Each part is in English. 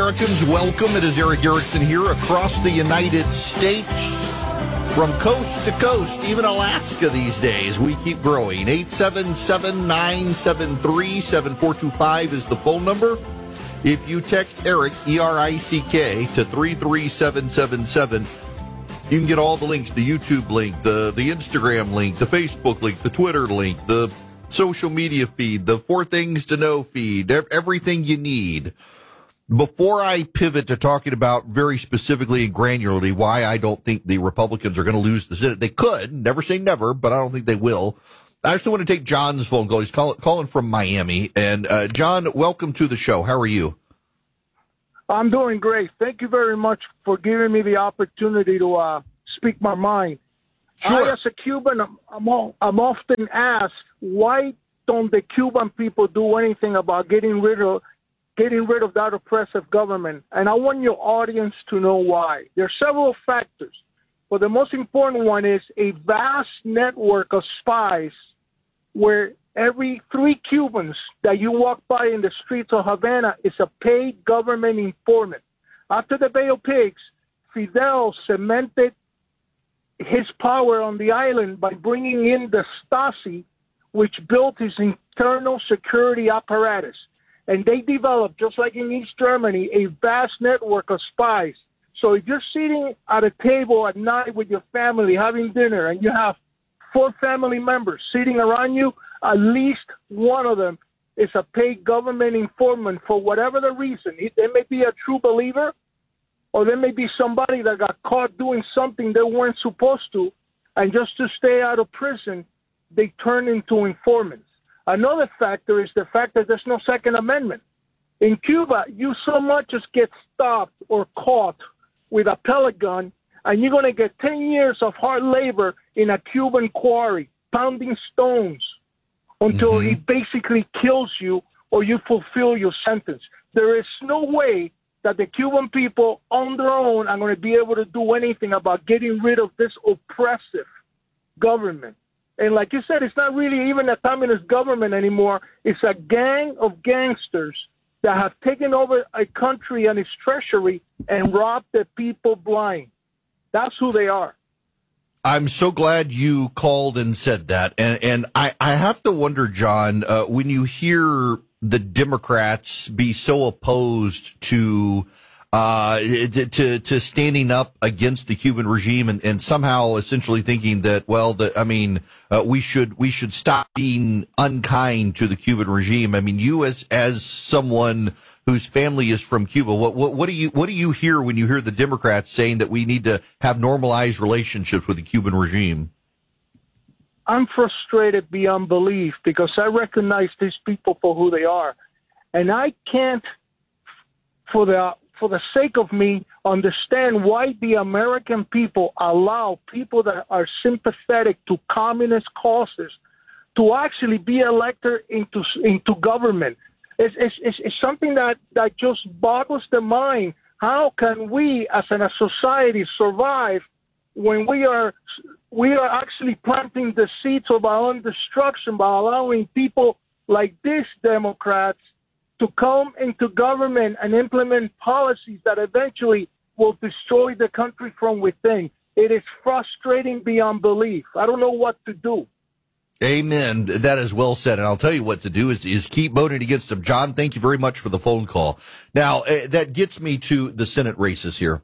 Americans, welcome. It is Erick Erickson here across the United States, from coast to coast, even Alaska these days. We keep growing. 877-973-7425 is the phone number. If you text Erick, E-R-I-C-K, to 33777, you can get all the links, the YouTube link, the Instagram link, the Facebook link, the Twitter link, the social media feed, the 4 Things to Know feed, everything you need. Before I pivot to talking about very specifically and granularly why I don't think the Republicans are going to lose the Senate, they could, never say never, but I don't think they will. I actually want to take John's phone call. He's calling from Miami. And John, welcome to the show. How are you? I'm doing great. Thank you very much for giving me the opportunity to speak my mind. Sure. I, as a Cuban, I'm often asked, why don't the Cuban people do anything about getting rid of that oppressive government? And I want your audience to know why. There are several factors, but the most important one is a vast network of spies where every 3 Cubans that you walk by in the streets of Havana is a paid government informant. After the Bay of Pigs, Fidel cemented his power on the island by bringing in the Stasi, which built his internal security apparatus. And they developed, just like in East Germany, a vast network of spies. So if you're sitting at a table at night with your family having dinner and you have 4 family members sitting around you, at least one of them is a paid government informant for whatever the reason. They may be a true believer, or there may be somebody that got caught doing something they weren't supposed to, and just to stay out of prison, they turn into informants. Another factor is the fact that there's no Second Amendment. In Cuba, you so much as get stopped or caught with a pellet gun, and you're going to get 10 years of hard labor in a Cuban quarry, pounding stones until it basically kills you or you fulfill your sentence. There is no way that the Cuban people on their own are going to be able to do anything about getting rid of this oppressive government. And like you said, it's not really even a communist government anymore. It's a gang of gangsters that have taken over a country and its treasury and robbed the people blind. That's who they are. I'm so glad you called and said that. And I have to wonder, John, when you hear the Democrats be so opposed to standing up against the Cuban regime and somehow essentially thinking that, well, we should stop being unkind to the Cuban regime. I mean, you as someone whose family is from Cuba, what do you hear when you hear the Democrats saying that we need to have normalized relationships with the Cuban regime? I'm frustrated beyond belief because I recognize these people for who they are, and I can't, for the sake of me, understand why the American people allow people that are sympathetic to communist causes to actually be elected into government. It's something that just boggles the mind. How can we, as a society, survive when we are actually planting the seeds of our own destruction by allowing people like these Democrats to come into government and implement policies that eventually will destroy the country from within? It is frustrating beyond belief. I don't know what to do. Amen. That is well said. And I'll tell you what to do is keep voting against them. John, thank you very much for the phone call. Now, that gets me to the Senate races here.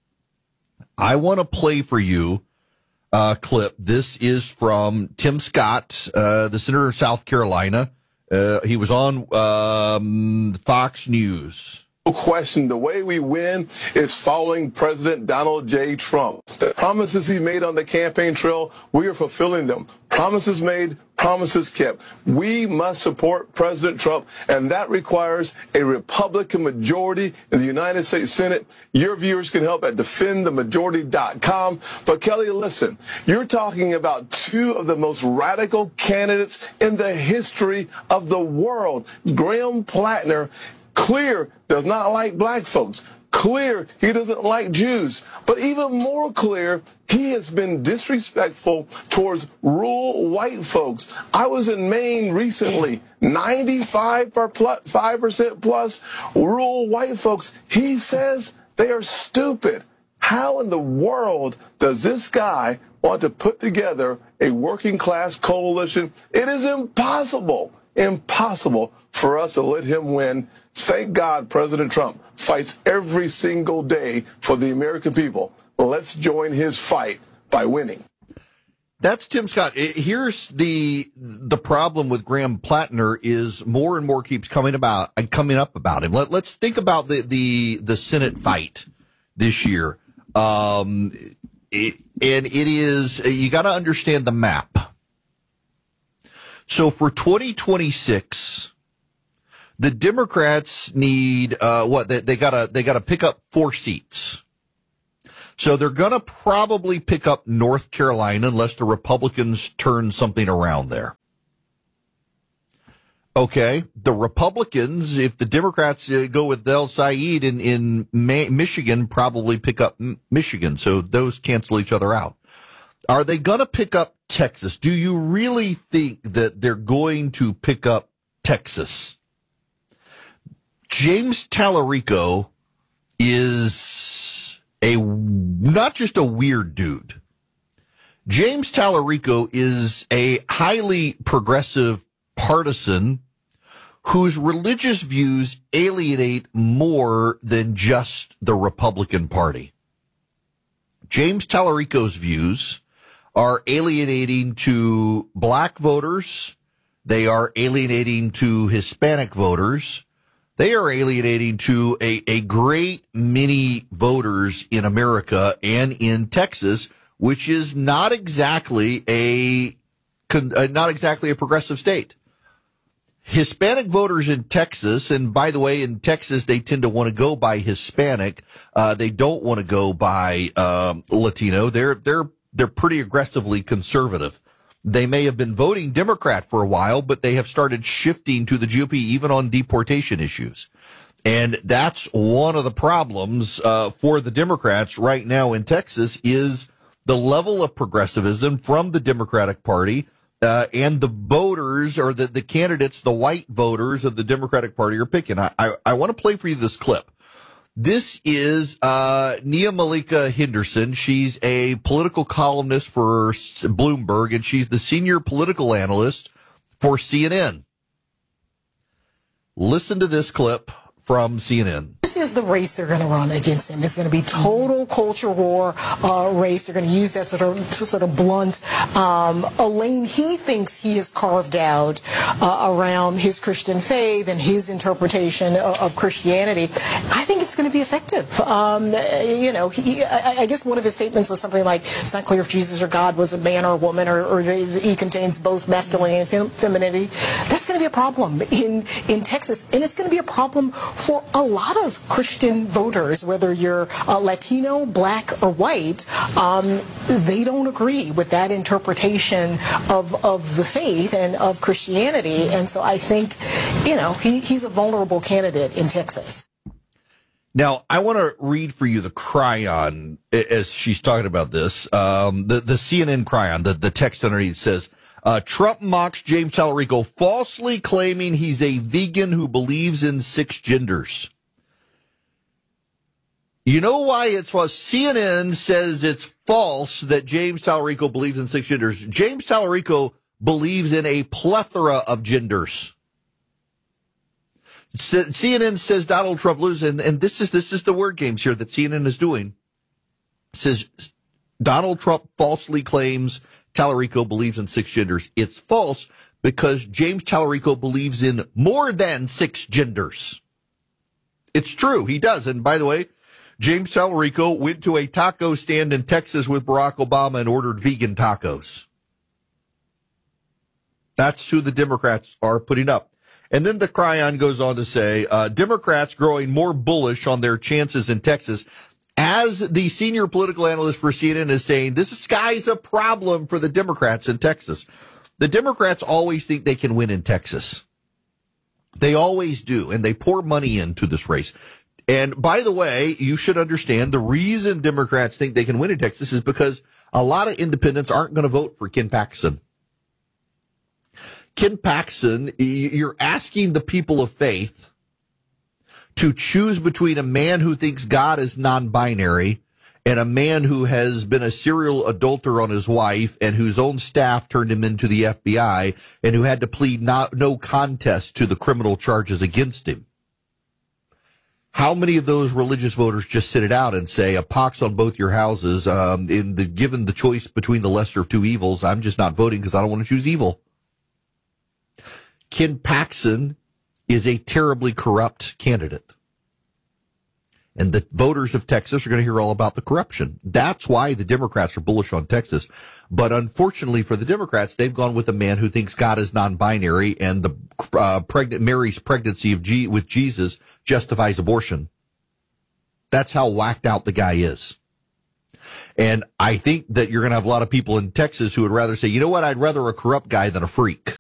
I want to play for you a clip. This is from Tim Scott, the senator of South Carolina. He was on Fox News. No question, the way we win is following President Donald J. Trump. The promises he made on the campaign trail, we are fulfilling them. Promises made, promises kept. We must support President Trump, and that requires a Republican majority in the United States Senate. Your viewers can help at defendthemajority.com. But Kelly, listen, you're talking about 2 of the most radical candidates in the history of the world. Graham Plattner, clear, does not like black folks. clear he doesn't like Jews. But even more clear, he has been disrespectful towards rural white folks. I was in Maine recently, 95% plus rural white folks. He says they are stupid. How in the world does this guy want to put together a working class coalition? It is impossible for us to let him win. Thank God President Trump fights every single day for the American people. Let's join his fight by winning. That's Tim Scott. Here's the problem with Graham Plattner is more and more keeps coming up about him. Let's think about the Senate fight this year. It is, you got to understand the map. So for 2026, the Democrats need, they gotta pick up 4 seats. So they're gonna probably pick up North Carolina unless the Republicans turn something around there. Okay. The Republicans, if the Democrats go with Del Said in Michigan, probably pick up Michigan. So those cancel each other out. Are they going to pick up Texas? Do you really think that they're going to pick up Texas? James Tallarico is not just a weird dude. James Tallarico is a highly progressive partisan whose religious views alienate more than just the Republican Party. James Tallarico's views are alienating to black voters. They are alienating to Hispanic voters. They are alienating to a great many voters in America and in Texas, which is not exactly a progressive state. Hispanic voters in Texas, and by the way, in Texas, they tend to want to go by Hispanic. They don't want to go by Latino. They're pretty aggressively conservative. They may have been voting Democrat for a while, but they have started shifting to the GOP even on deportation issues. And that's one of the problems for the Democrats right now in Texas is the level of progressivism from the Democratic Party. And the voters or the candidates, the white voters of the Democratic Party are picking. I want to play for you this clip. This is Nia Malika Henderson. She's a political columnist for Bloomberg, and she's the senior political analyst for CNN. Listen to this clip from CNN. This is the race they're going to run against him. It's going to be total culture war race. They're going to use that sort of blunt a lane he thinks he has carved out around his Christian faith and his interpretation of Christianity. I think it's going to be effective. I guess one of his statements was something like, "It's not clear if Jesus or God was a man or a woman, or he contains both masculinity and femininity." That's going to be a problem in Texas, and it's going to be a problem for a lot of Christian voters, whether you're Latino, black, or white. They don't agree with that interpretation of the faith and of Christianity, and so I think, he's a vulnerable candidate in Texas. Now, I want to read for you the cryon as she's talking about this. The CNN cryon, the text underneath says, Trump mocks James Tallarico, falsely claiming he's a vegan who believes in 6 genders. You know why it's false? CNN says it's false that James Tallarico believes in 6 genders. James Tallarico believes in a plethora of genders. CNN says Donald Trump loses, and this is the word games here that CNN is doing. It says Donald Trump falsely claims Tallarico believes in 6 genders. It's false because James Tallarico believes in more than 6 genders. It's true. He does. And by the way, James Tallarico went to a taco stand in Texas with Barack Obama and ordered vegan tacos. That's who the Democrats are putting up. And then the cryon goes on to say, Democrats growing more bullish on their chances in Texas. As the senior political analyst for CNN is saying, this guy's a problem for the Democrats in Texas. The Democrats always think they can win in Texas. They always do, and they pour money into this race. And by the way, you should understand the reason Democrats think they can win in Texas is because a lot of independents aren't going to vote for Ken Paxton. Ken Paxton, you're asking the people of faith to choose between a man who thinks God is non-binary and a man who has been a serial adulterer on his wife and whose own staff turned him into the FBI and who had to plead no contest to the criminal charges against him. How many of those religious voters just sit it out and say, a pox on both your houses, given the choice between the lesser of two evils, I'm just not voting because I don't want to choose evil. Ken Paxton is a terribly corrupt candidate. And the voters of Texas are going to hear all about the corruption. That's why the Democrats are bullish on Texas. But unfortunately for the Democrats, they've gone with a man who thinks God is non-binary and the Mary's pregnancy with Jesus justifies abortion. That's how whacked out the guy is. And I think that you're going to have a lot of people in Texas who would rather say, you know what, I'd rather a corrupt guy than a freak.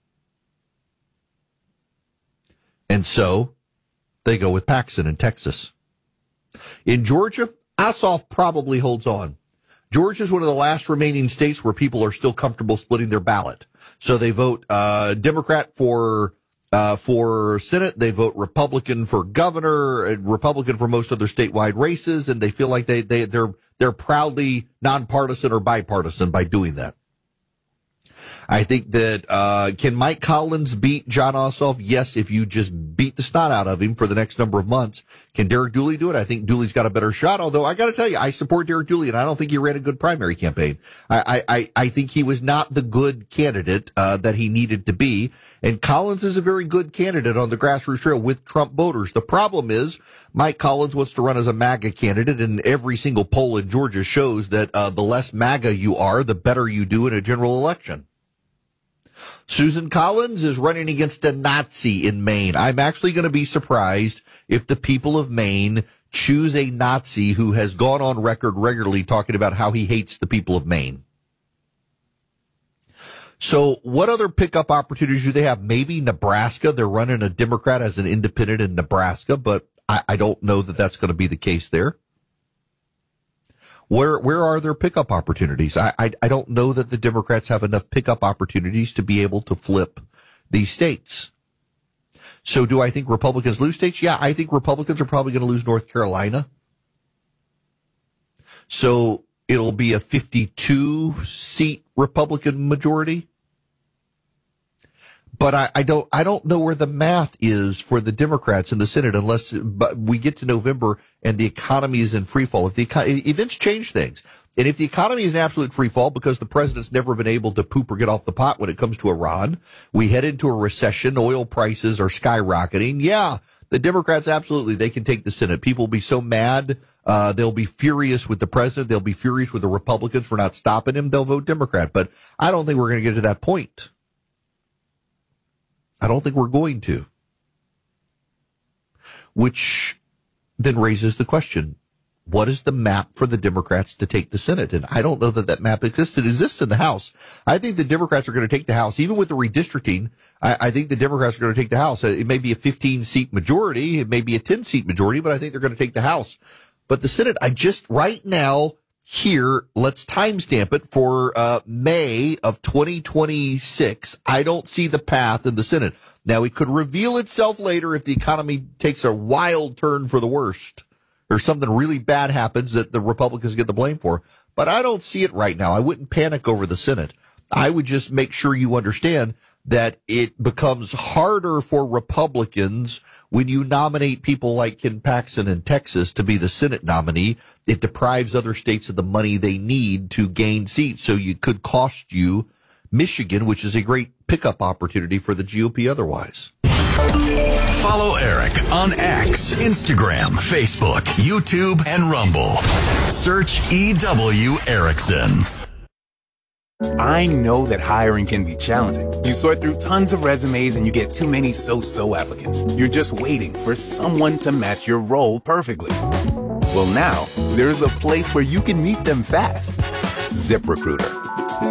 And so they go with Paxton in Texas. In Georgia, Ossoff probably holds on. Georgia is one of the last remaining states where people are still comfortable splitting their ballot. So they vote Democrat for Senate, they vote Republican for governor, and Republican for most other statewide races, and they feel like they're proudly nonpartisan or bipartisan by doing that. I think that can Mike Collins beat Jon Ossoff? Yes, if you just beat the snot out of him for the next number of months. Can Derek Dooley do it? I think Dooley's got a better shot, although I got to tell you, I support Derek Dooley, and I don't think he ran a good primary campaign. I think he was not the good candidate that he needed to be, and Collins is a very good candidate on the grassroots trail with Trump voters. The problem is Mike Collins wants to run as a MAGA candidate, and every single poll in Georgia shows that the less MAGA you are, the better you do in a general election. Susan Collins is running against a Nazi in Maine. I'm actually going to be surprised if the people of Maine choose a Nazi who has gone on record regularly talking about how he hates the people of Maine. So what other pickup opportunities do they have? Maybe Nebraska. They're running a Democrat as an independent in Nebraska, but I don't know that that's going to be the case there. Where are their pickup opportunities? I don't know that the Democrats have enough pickup opportunities to be able to flip these states. So do I think Republicans lose states? Yeah, I think Republicans are probably going to lose North Carolina. So it'll be a 52-seat Republican majority. But I don't know where the math is for the Democrats in the Senate unless we get to November and the economy is in free fall. If the events change things, and if the economy is in absolute free fall because the president's never been able to poop or get off the pot when it comes to Iran, we head into a recession, oil prices are skyrocketing. Yeah, the Democrats absolutely, they can take the Senate. People will be so mad. They'll be furious with the president. They'll be furious with the Republicans for not stopping him. They'll vote Democrat. But I don't think we're going to get to that point. I don't think we're going to. Which then raises the question, what is the map for the Democrats to take the Senate? And I don't know that that map exists. It exists in the House. I think the Democrats are going to take the House. Even with the redistricting, I think the Democrats are going to take the House. It may be a 15-seat majority. It may be a 10-seat majority, but I think they're going to take the House. But the Senate, right now, here, let's timestamp it for May of 2026. I don't see the path in the Senate. Now, it could reveal itself later if the economy takes a wild turn for the worst or something really bad happens that the Republicans get the blame for. But I don't see it right now. I wouldn't panic over the Senate. I would just make sure you understand that it becomes harder for Republicans when you nominate people like Ken Paxton in Texas to be the Senate nominee. It deprives other states of the money they need to gain seats. So it could cost you Michigan, which is a great pickup opportunity for the GOP otherwise. Follow Eric on X, Instagram, Facebook, YouTube, and Rumble. Search EW Erickson. I know that hiring can be challenging. You sort through tons of resumes and you get too many so-so applicants. You're just waiting for someone to match your role perfectly. Well, now there's a place where you can meet them fast. ZipRecruiter.